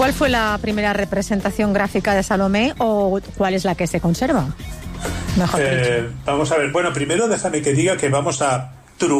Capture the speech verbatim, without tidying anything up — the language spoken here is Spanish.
¿Cuál fue la primera representación gráfica de Salomé o cuál es la que se conserva? Mejor eh, vamos a ver, bueno, primero déjame que diga que vamos a